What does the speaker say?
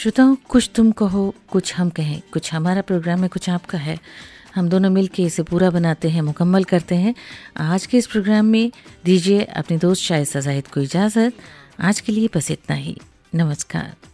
श्रोताओं, कुछ तुम कहो कुछ हम कहें, कुछ हमारा प्रोग्राम है कुछ आपका है। हम दोनों मिलके इसे पूरा बनाते हैं, मुकम्मल करते हैं। आज के इस प्रोग्राम में दीजिए अपने दोस्त शाइस्ता ज़ाहिद को इजाज़त। आज के लिए बस इतना ही। नमस्कार।